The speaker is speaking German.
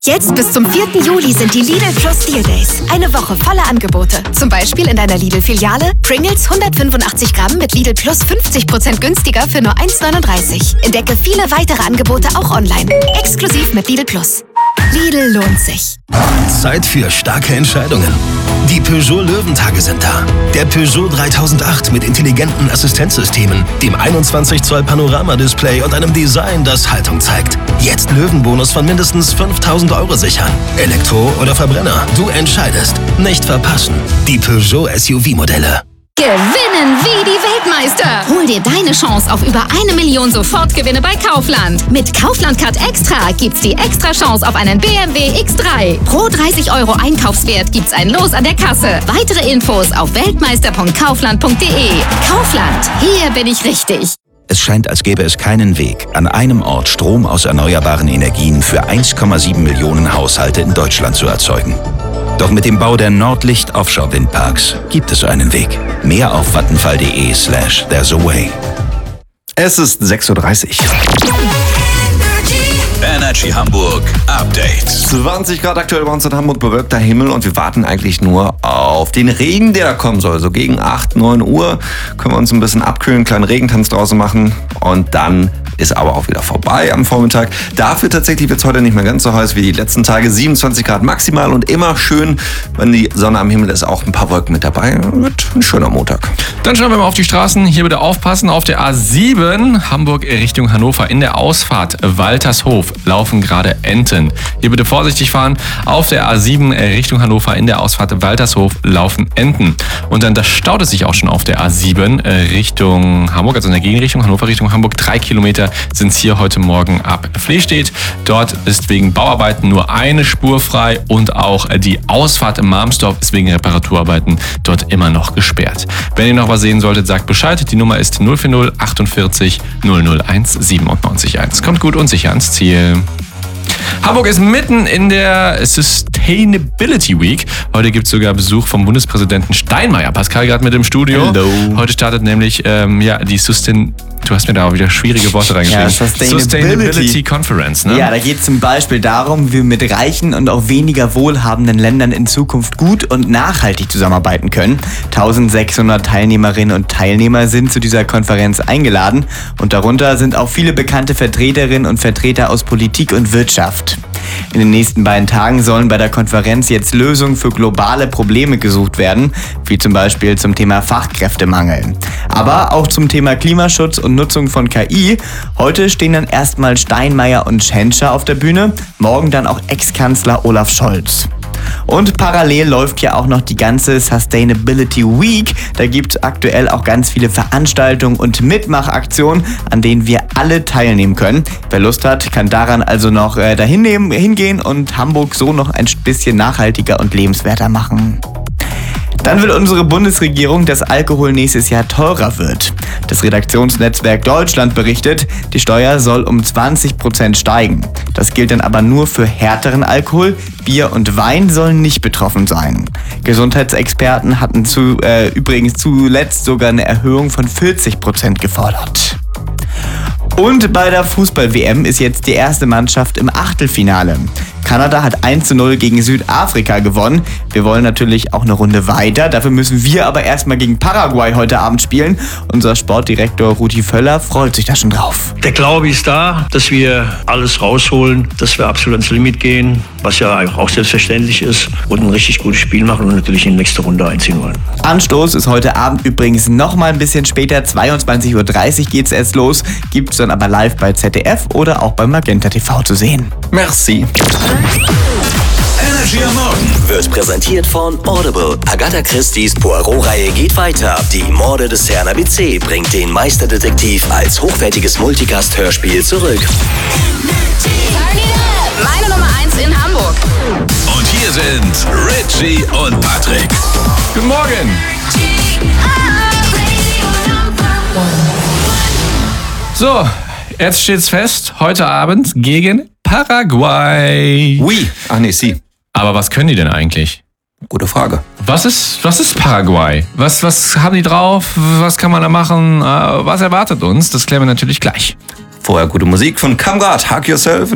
Jetzt bis zum 4. Juli sind die Lidl Plus Deal Days. Eine Woche voller Angebote. Zum Beispiel in deiner Lidl-Filiale Pringles 185 Gramm mit Lidl Plus 50% günstiger für nur 1,39. Entdecke viele weitere Angebote auch online. Exklusiv mit Lidl Plus. Lidl lohnt sich. Zeit für starke Entscheidungen. Die Peugeot Löwentage sind da. Der Peugeot 3008 mit intelligenten Assistenzsystemen, dem 21 Zoll Panorama-Display und einem Design, das Haltung zeigt. Jetzt Löwenbonus von mindestens 5.000 € sichern. Elektro oder Verbrenner, du entscheidest. Nicht verpassen. Die Peugeot SUV-Modelle. Gewinnen wie die Weltmeister! Hol dir deine Chance auf über 1 Million Sofortgewinne bei Kaufland. Mit Kaufland Card Extra gibt's die extra Chance auf einen BMW X3. Pro 30 € Einkaufswert gibt's ein Los an der Kasse. Weitere Infos auf weltmeister.kaufland.de. Kaufland, hier bin ich richtig. Es scheint, als gäbe es keinen Weg, an einem Ort Strom aus erneuerbaren Energien für 1,7 Millionen Haushalte in Deutschland zu erzeugen. Doch mit dem Bau der Nordlicht Offshore-Windparks gibt es einen Weg. Mehr auf vattenfall.de/there's a way. Es ist 6:30 Uhr. Energy Hamburg Update. 20 Grad aktuell bei uns in Hamburg, bewölkter Himmel und wir warten eigentlich nur auf den Regen, der da kommen soll. So gegen 8, 9 Uhr können wir uns ein bisschen abkühlen, einen kleinen Regentanz draußen machen und dann ist aber auch wieder vorbei am Vormittag. Dafür tatsächlich wird es heute nicht mehr ganz so heiß wie die letzten Tage. 27 Grad maximal und immer schön, wenn die Sonne am Himmel ist, auch ein paar Wolken mit dabei. Wird ein schöner Montag. Dann schauen wir mal auf die Straßen. Hier bitte aufpassen. Auf der A7 Hamburg Richtung Hannover in der Ausfahrt Waltershof laufen gerade Enten. Hier bitte vorsichtig fahren. Auf der A7 Richtung Hannover in der Ausfahrt Waltershof laufen Enten. Und dann das staut es sich auch schon auf der A7 Richtung Hamburg, also in der Gegenrichtung Hannover Richtung Hamburg. 3 Kilometer sind es hier heute Morgen ab Flehstedt. Dort ist wegen Bauarbeiten nur eine Spur frei und auch die Ausfahrt im Malmstorf ist wegen Reparaturarbeiten dort immer noch gesperrt. Wenn ihr noch was sehen solltet, sagt Bescheid. Die Nummer ist 040 48 001 97 1. Kommt gut und sicher ans Ziel. Hamburg ist mitten in der Sustainability Week. Heute gibt es sogar Besuch vom Bundespräsidenten Steinmeier. Pascal gerade mit im Studio. Hello. Heute startet nämlich die Du hast mir da auch wieder schwierige Worte reingeschrieben. Ja, Sustainability Conference, ne? Ja, da geht es zum Beispiel darum, wie wir mit reichen und auch weniger wohlhabenden Ländern in Zukunft gut und nachhaltig zusammenarbeiten können. 1600 Teilnehmerinnen und Teilnehmer sind zu dieser Konferenz eingeladen und darunter sind auch viele bekannte Vertreterinnen und Vertreter aus Politik und Wirtschaft. In den nächsten beiden Tagen sollen bei der Konferenz jetzt Lösungen für globale Probleme gesucht werden, wie zum Beispiel zum Thema Fachkräftemangel. Aber auch zum Thema Klimaschutz und Nutzung von KI. Heute stehen dann erstmal Steinmeier und Tschentscher auf der Bühne, morgen dann auch Ex-Kanzler Olaf Scholz. Und parallel läuft ja auch noch die ganze Sustainability Week. Da gibt es aktuell auch ganz viele Veranstaltungen und Mitmachaktionen, an denen wir alle teilnehmen können. Wer Lust hat, kann daran also noch hingehen und Hamburg so noch ein bisschen nachhaltiger und lebenswerter machen. Dann will unsere Bundesregierung, dass Alkohol nächstes Jahr teurer wird. Das Redaktionsnetzwerk Deutschland berichtet, die Steuer soll um 20% steigen. Das gilt dann aber nur für härteren Alkohol. Bier und Wein sollen nicht betroffen sein. Gesundheitsexperten hatten übrigens zuletzt sogar eine Erhöhung von 40% gefordert. Und bei der Fußball-WM ist jetzt die erste Mannschaft im Achtelfinale. Kanada hat 1:0 gegen Südafrika gewonnen. Wir wollen natürlich auch eine Runde weiter. Dafür müssen wir aber erstmal gegen Paraguay heute Abend spielen. Unser Sportdirektor Rudi Völler freut sich da schon drauf. Der Glaube ist da, dass wir alles rausholen, dass wir absolut ans Limit gehen, was ja auch selbstverständlich ist, und ein richtig gutes Spiel machen und natürlich in die nächste Runde einziehen wollen. Anstoß ist heute Abend übrigens nochmal ein bisschen später, 22:30 Uhr geht's erst los. Gibt's dann aber live bei ZDF oder auch bei Magenta TV zu sehen. Merci. Energy am Morgen Wird präsentiert von Audible. Agatha Christie's Poirot-Reihe geht weiter. Die Morde des Herrn ABC bringt den Meisterdetektiv als hochwertiges Multicast-Hörspiel zurück. Meine Nummer 1 in Hamburg. und hier sind Richie und Patrick. Guten Morgen. So, jetzt steht's fest. Heute Abend gegen Paraguay. Oui. Ach nee, sie. Aber was können die denn eigentlich? Gute Frage. Was ist Paraguay? Was haben die drauf? Was kann man da machen? Was erwartet uns? Das klären wir natürlich gleich. Vorher gute Musik von Kamrat, Hug Yourself.